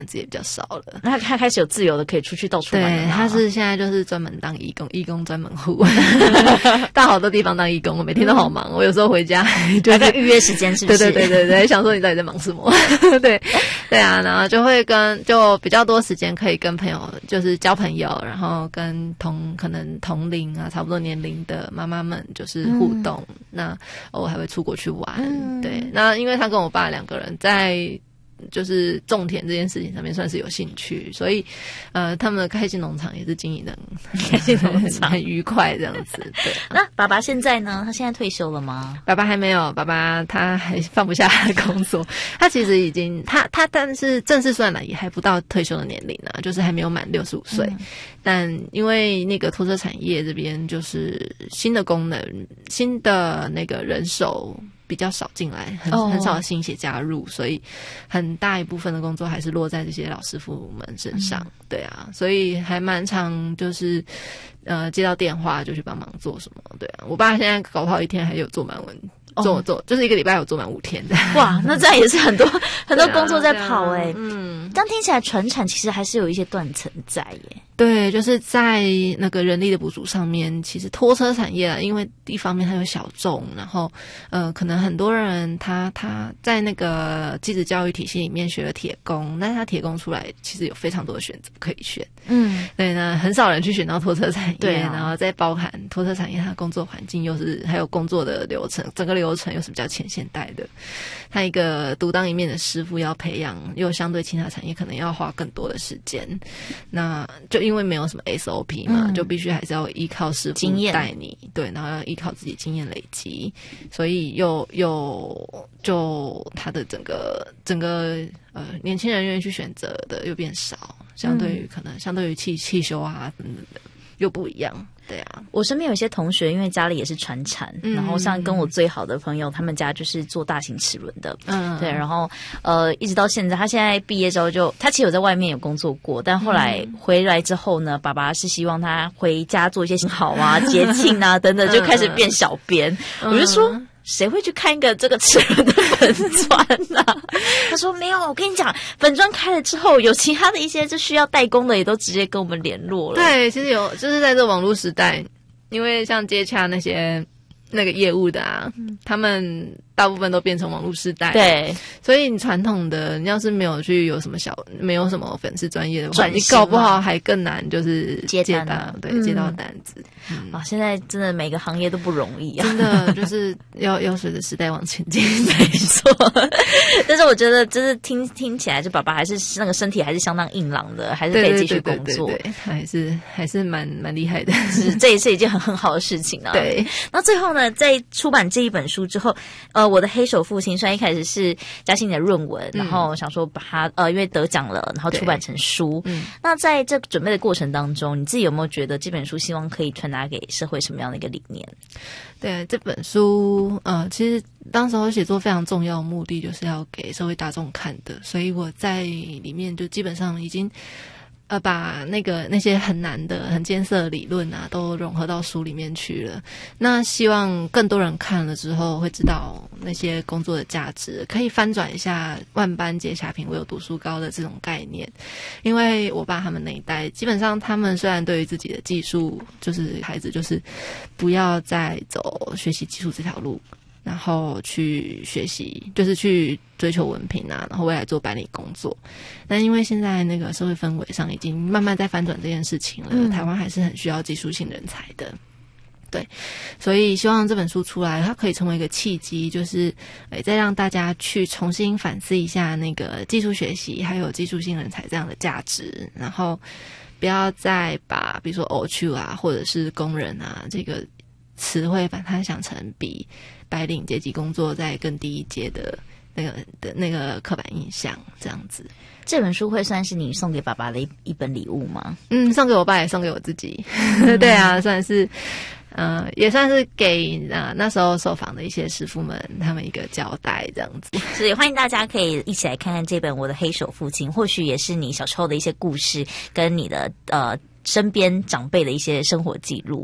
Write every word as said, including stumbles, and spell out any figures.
子也比较少了。 那他开始有自由的可以出去到处玩了。 对，他是现在就是专门当义工，义工专门户，到好多地方当义工，我每天都好忙。嗯、我有时候回家就是还在预约时间，是不是？ 对对对对对，想说你到底在忙什么？对对啊，然后就会跟就比较多时间可以跟朋友就是交朋友，然后跟同可能同龄啊差不多年龄的妈妈们就是互动。嗯、那偶尔还会出国去玩。嗯、对，那因为他跟我爸两个人在。就是种田这件事情上面算是有兴趣，所以呃，他们的开心农场也是经营的开心农场很愉快这样子。对， 那爸爸现在呢？他现在退休了吗？ 爸爸还没有，爸爸他还放不下他的工作，他其实已经他他但是正式算来也还不到退休的年龄啊，就是还没有满六十五岁。嗯、但因为那个拖车产业这边就是新的功能、新的那个人手。比较少进来，很很少的新血加入，所以很大一部分的工作还是落在这些老师傅们身上。嗯、对啊，所以还蛮常就是呃接到电话就去帮忙做什么。对啊，我爸现在搞不好一天还有做满文。做做就是一个礼拜有做满五天的。 哇，那这样也是很多很多工作在跑哎、欸啊啊。 嗯， 这样听起来传产其实还是有一些断层在耶。 对，就是在那个人力的补足上面，其实拖车产业啊，因为一方面它有小众，然后呃，可能很多人他他在那个技职教育体系里面学了铁工，但是他铁工出来其实有非常多的选择可以选。嗯，对呢，很少人去选到拖车产业，对、啊，然后再包含拖车产业，它工作环境又是还有工作的流程，整个流程又是比较前现代的。他一个独当一面的师傅要培养，又相对其他产业可能要花更多的时间。那就因为没有什么 S O P 嘛，嗯、就必须还是要依靠师傅带你，对，然后要依靠自己经验累积，所以又又就他的整个整个呃年轻人愿意去选择的又变少，相对于、嗯、可能相对于汽汽修啊等等的又不一样。对啊， 我身边有些同学，因为家里也是传产，嗯、然后像跟我最好的朋友，他们家就是做大型齿轮的，嗯，对，然后呃，一直到现在，他现在毕业之后就，他其实有在外面有工作过，但后来回来之后呢，爸爸是希望他回家做一些好啊、节庆啊等等，就开始变小编，嗯、我就说。谁会去看一个这个齿轮的粉专啊？他说没有，我跟你讲，粉专开了之后，有其他的一些就需要代工的，也都直接跟我们联络了。 对，其实有，就是在这网络时代，因为像接洽那些那个业务的啊，嗯、他们大部分都变成网络时代， 对， 所以你传统的，你要是没有去有什么小，没有什么粉丝专业的话，你搞不好还更难，就是接单到，对，嗯、接到单子。 嗯、啊，现在真的每个行业都不容易啊， 真的就是要要随着时代往前进， 没错。但是我觉得，就是听听起来，就爸爸还是那个身体还是相当硬朗的，还是可以继续工作， 对对对对对对，还是还是蛮蛮厉害的， 是这也是一件很很好的事情啊。 对， 那最后呢，在出版这一本书之后，呃，我的黑手父亲虽然一开始是嘉欣你的论文，嗯、然后想说把它呃因为得奖了，然后出版成书。嗯，那在这准备的过程当中，你自己有没有觉得这本书希望可以传达给社会什么样的一个理念？ 对，这本书呃，其实当时候写作非常重要的目的就是要给社会大众看的，所以我在里面就基本上已经。呃，把那个那些很难的、很艰涩的理论啊，都融合到书里面去了。那希望更多人看了之后，会知道那些工作的价值，可以翻转一下万般皆下品，唯有读书高的这种概念。因为我爸他们那一代，基本上他们虽然对于自己的技术，就是孩子就是不要再走学习技术这条路。然后去学习，就是去追求文凭啊，然后未来做白领工作。但因为现在那个社会氛围上已经慢慢在翻转这件事情了，嗯、台湾还是很需要技术性人才的。对，所以希望这本书出来，它可以成为一个契机，就是诶，再让大家去重新反思一下那个技术学习还有技术性人才这样的价值，然后不要再把比如说 O 区啊或者是工人啊这个词汇把它想成比白领阶级工作在更低一阶的那个的那个刻板印象，这样子。 这本书会算是你送给爸爸的一一本礼物吗？ 嗯，送给我爸也送给我自己。嗯、对啊，算是，呃，也算是给呃那时候受访的一些师傅们他们一个交代，这样子。 所以欢迎大家可以一起来看看这本《我的黑手父亲》，或许也是你小时候的一些故事，跟你的呃身边长辈的一些生活记录。